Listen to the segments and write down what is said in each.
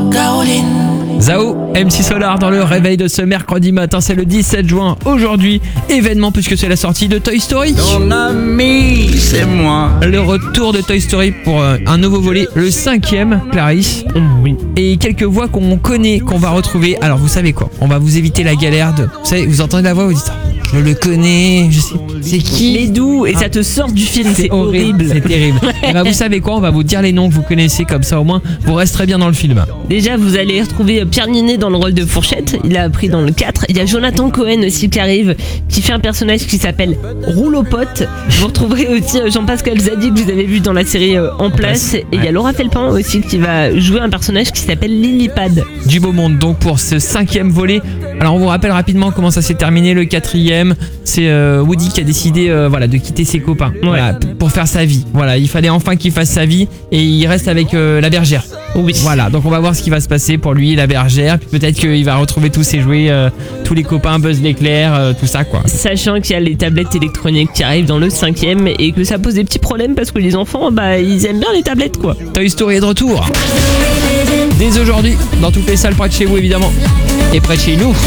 Caroline. Zao, MC Solar dans le réveil de ce mercredi matin, c'est le 17 juin. Aujourd'hui, événement puisque c'est la sortie de Toy Story. Ton ami, c'est moi. Le retour de Toy Story pour un nouveau volet, le 5e, Clarisse. Oui. Et quelques voix qu'on connaît, qu'on va retrouver. Alors vous savez quoi, on va vous éviter la galère de... Vous savez, vous entendez la voix, vous dites... Je le connais, je sais, c'est qui? Les doux, et ça te sort du film, c'est horrible. C'est terrible. Et bah vous savez quoi, on va vous dire les noms que vous connaissez, comme ça au moins vous resterez bien dans le film. Déjà, vous allez retrouver Pierre Ninet dans le rôle de Fourchette, il a appris dans le 4. Il y a Jonathan Cohen aussi qui arrive, qui fait un personnage qui s'appelle Rouleau Pote. Vous retrouverez aussi Jean-Pascal Zadi que vous avez vu dans la série En Place. Et il y a Laura Felpin aussi qui va jouer un personnage qui s'appelle Lillipad. Du beau monde donc pour ce 5e volet. Alors on vous rappelle rapidement comment ça s'est terminé. Le 4e, c'est Woody qui a décidé de quitter ses copains pour faire sa vie. Voilà, il fallait enfin qu'il fasse sa vie et il reste avec la bergère. Oui. Voilà, donc on va voir ce qui va se passer pour lui, la bergère. Puis peut-être qu'il va retrouver tous ses jouets, tous les copains, Buzz l'éclair, tout ça quoi. Sachant qu'il y a les tablettes électroniques qui arrivent dans le 5e et que ça pose des petits problèmes parce que les enfants, ils aiment bien les tablettes quoi. Toy Story est de retour dès aujourd'hui dans toutes les salles près de chez vous évidemment et près de chez nous.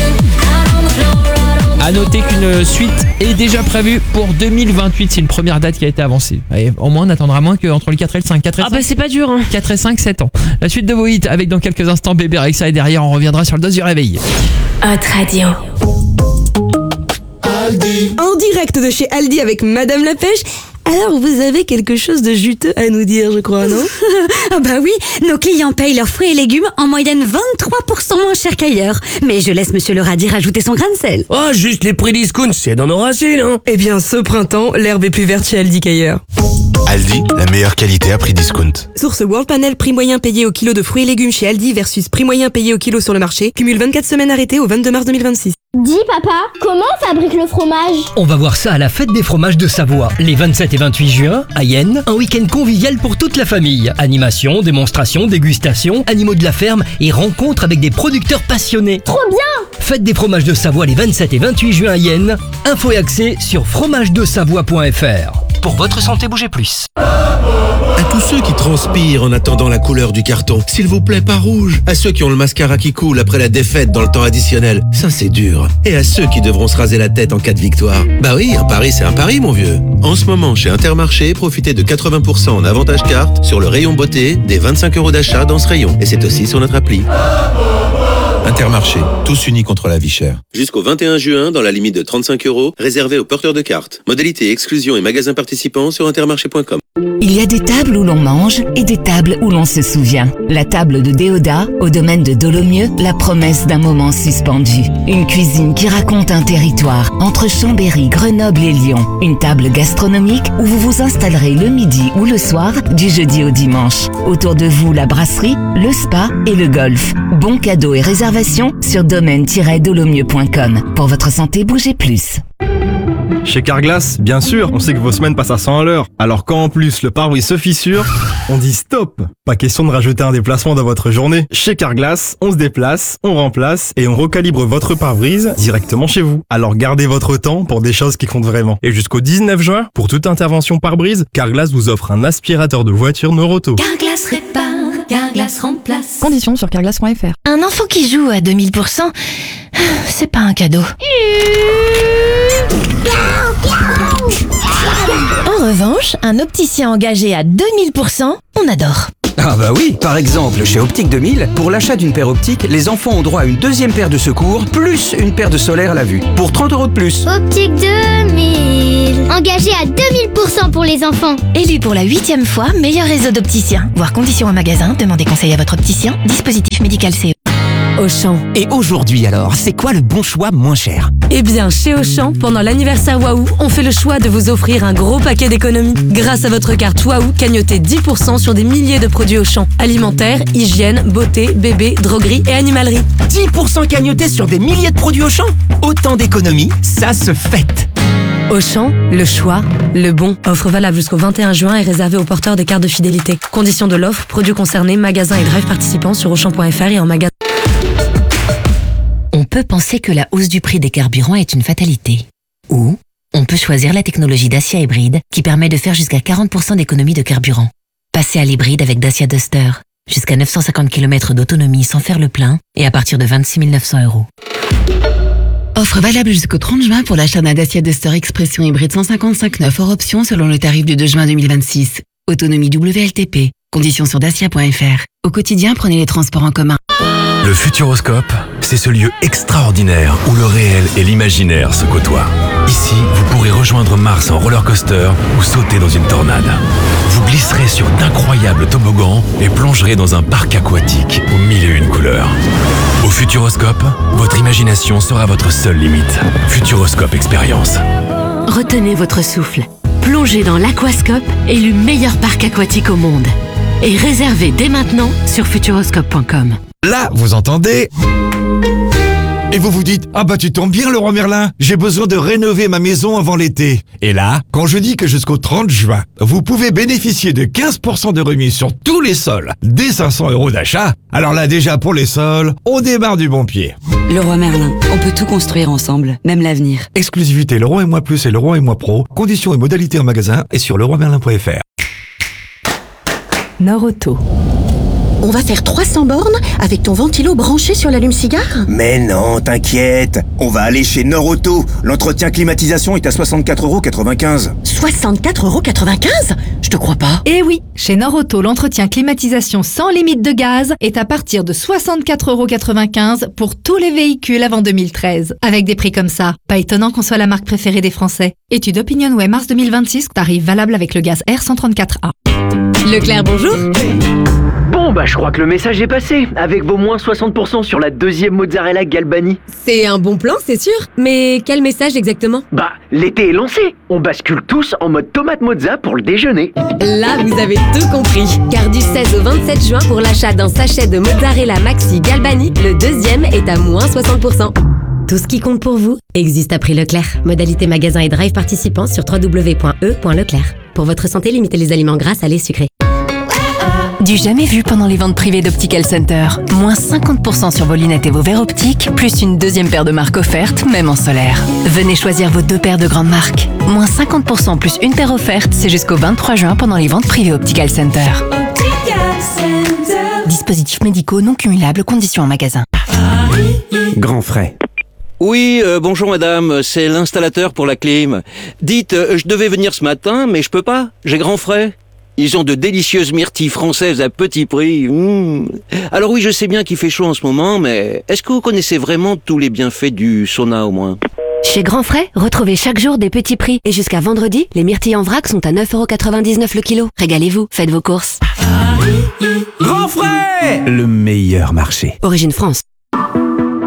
A noter qu'une suite est déjà prévue pour 2028. C'est une première date qui a été avancée. Et au moins, on attendra moins qu'entre le 4 et le 5. 4 et 5. C'est pas dur hein. 4 et 5, 7 ans. La suite de vos hits avec dans quelques instants Bébé Rexha et derrière on reviendra sur le dos du réveil. Hot Radio. Aldi. En direct de chez Aldi avec Madame la Pêche. Alors, vous avez quelque chose de juteux à nous dire, je crois, non? Ah bah oui, nos clients payent leurs fruits et légumes en moyenne 23% moins cher qu'ailleurs. Mais je laisse Monsieur le radis rajouter son grain de sel. Oh, juste les prix discount, c'est dans nos racines, hein. Eh bien, ce printemps, l'herbe est plus verte chez Aldi qu'ailleurs. Aldi, la meilleure qualité à prix discount. Source World Panel, prix moyen payé au kilo de fruits et légumes chez Aldi versus prix moyen payé au kilo sur le marché. Cumule 24 semaines arrêtées au 22 mars 2026. Dis papa, comment on fabrique le fromage? On va voir ça à la fête des fromages de Savoie, les 27 et 28 juin, à Yenne, un week-end convivial pour toute la famille. Animation, démonstration, dégustation, animaux de la ferme et rencontres avec des producteurs passionnés. Trop bien! Fête des fromages de Savoie les 27 et 28 juin à Yenne. Info et accès sur fromagedesavoie.fr. Pour votre santé, bougez plus. À tous ceux qui transpirent en attendant la couleur du carton, s'il vous plaît, pas rouge. À ceux qui ont le mascara qui coule après la défaite dans le temps additionnel, ça c'est dur. Et à ceux qui devront se raser la tête en cas de victoire. Bah oui, un pari c'est un pari mon vieux. En ce moment, chez Intermarché, profitez de 80% en avantage carte sur le rayon beauté des 25 € d'achat dans ce rayon. Et c'est aussi sur notre appli. Intermarché, tous unis contre la vie chère. Jusqu'au 21 juin, dans la limite de 35 €, réservé aux porteurs de cartes. Modalité, exclusion et magasins participants sur intermarché.com. Il y a des tables où l'on mange et des tables où l'on se souvient. La table de Déodat, au domaine de Dolomieu, la promesse d'un moment suspendu. Une cuisine qui raconte un territoire entre Chambéry, Grenoble et Lyon. Une table gastronomique où vous vous installerez le midi ou le soir, du jeudi au dimanche. Autour de vous, la brasserie, le spa et le golf. Bons cadeaux et réservations sur domaine-dolomieu.com. Pour votre santé, bougez plus. Chez Carglass, bien sûr, on sait que vos semaines passent à 100 à l'heure. Alors quand en plus le pare-brise se fissure, on dit stop. Pas question de rajouter un déplacement dans votre journée. Chez Carglass, on se déplace, on remplace et on recalibre votre pare-brise directement chez vous. Alors gardez votre temps pour des choses qui comptent vraiment. Et jusqu'au 19 juin, pour toute intervention pare-brise, Carglass vous offre un aspirateur de voiture Noroto. Carglass répare, Carglass remplace. Conditions sur carglass.fr. Un enfant qui joue à 2000%, c'est pas un cadeau. En revanche, un opticien engagé à 2000%, on adore. Ah bah oui, par exemple, chez Optique 2000, pour l'achat d'une paire optique, les enfants ont droit à une deuxième paire de secours, plus une paire de solaire à la vue, pour 30 € de plus. Optique 2000, engagé à 2000% pour les enfants. Élu pour la 8e fois, meilleur réseau d'opticiens. Voir conditions en magasin, demandez conseil à votre opticien, dispositif médical CE. Auchan. Et aujourd'hui alors, c'est quoi le bon choix moins cher? Eh bien, chez Auchan, pendant l'anniversaire Waouh, on fait le choix de vous offrir un gros paquet d'économies. Grâce à votre carte Waouh, cagnotez 10% sur des milliers de produits Auchan. Alimentaire, hygiène, beauté, bébé, droguerie et animalerie. 10% cagnotés sur des milliers de produits Auchan? Autant d'économies, ça se fête. Auchan, le choix, le bon. Offre valable jusqu'au 21 juin et réservée aux porteurs des cartes de fidélité. Conditions de l'offre, produits concernés, magasins et drive participants sur Auchan.fr et en magasin. On peut penser que la hausse du prix des carburants est une fatalité. Ou on peut choisir la technologie Dacia Hybride qui permet de faire jusqu'à 40% d'économie de carburant. Passez à l'hybride avec Dacia Duster. Jusqu'à 950 km d'autonomie sans faire le plein et à partir de 26 900 €. Offre valable jusqu'au 30 juin pour l'achat d'un Dacia Duster Expression hybride 155 hors option selon le tarif du 2 juin 2026. Autonomie WLTP. Conditions sur dacia.fr. Au quotidien, prenez les transports en commun. Le Futuroscope, c'est ce lieu extraordinaire où le réel et l'imaginaire se côtoient. Ici, vous pourrez rejoindre Mars en roller coaster ou sauter dans une tornade. Vous glisserez sur d'incroyables toboggans et plongerez dans un parc aquatique aux 1001 couleurs. Au Futuroscope, votre imagination sera votre seule limite. Futuroscope Expérience. Retenez votre souffle. Plongez dans l'Aquascope, élu meilleur parc aquatique au monde. Et réservez dès maintenant sur futuroscope.com. Là, vous entendez ? Et vous vous dites, ah bah tu tombes bien Leroy Merlin, j'ai besoin de rénover ma maison avant l'été. Et là, quand je dis que jusqu'au 30 juin, vous pouvez bénéficier de 15% de remise sur tous les sols, dès 500 € d'achat, alors là déjà pour les sols, on démarre du bon pied. Leroy Merlin, on peut tout construire ensemble, même l'avenir. Exclusivité Leroy et Moi Plus et Leroy et Moi Pro, conditions et modalités en magasin et sur leroymerlin.fr. Norauto. On va faire 300 bornes avec ton ventilo branché sur l'allume-cigare ? Mais non, t'inquiète. On va aller chez Norauto. L'entretien climatisation est à 64,95 €. 64,95 €? Je te crois pas. Eh oui, chez Norauto, l'entretien climatisation sans limite de gaz est à partir de 64,95 € pour tous les véhicules avant 2013. Avec des prix comme ça, pas étonnant qu'on soit la marque préférée des Français. Étude OpinionWay mars 2026, tarif valable avec le gaz R134A. Leclerc, bonjour. Bon, bah je crois que le message est passé, avec vos moins 60% sur la deuxième mozzarella Galbani. C'est un bon plan, c'est sûr. Mais quel message exactement ? Bah, l'été est lancé. On bascule tous en mode tomate mozza pour le déjeuner. Là, vous avez tout compris. Car du 16 au 27 juin, pour l'achat d'un sachet de mozzarella maxi Galbani, le deuxième est à moins 60%. Tout ce qui compte pour vous existe à prix Leclerc. Modalité magasin et drive participants sur www.e.leclerc. Pour votre santé, limitez les aliments gras, salés, sucrés. Du jamais vu pendant les ventes privées d'Optical Center. Moins 50% sur vos lunettes et vos verres optiques, plus une deuxième paire de marques offerte, même en solaire. Venez choisir vos 2 paires de grandes marques. Moins 50% plus une paire offerte, c'est jusqu'au 23 juin pendant les ventes privées Optical Center. Dispositifs médicaux non cumulables, conditions en magasin. Grand frais. Oui, bonjour madame, c'est l'installateur pour la clim. Dites, je devais venir ce matin, mais je peux pas, j'ai grand frais. Ils ont de délicieuses myrtilles françaises à petit prix. Alors oui, je sais bien qu'il fait chaud en ce moment, mais est-ce que vous connaissez vraiment tous les bienfaits du sauna au moins ? Chez Grand Frais, retrouvez chaque jour des petits prix. Et jusqu'à vendredi, les myrtilles en vrac sont à 9,99 € le kilo. Régalez-vous, faites vos courses. Grand Frais, le meilleur marché. Origine France.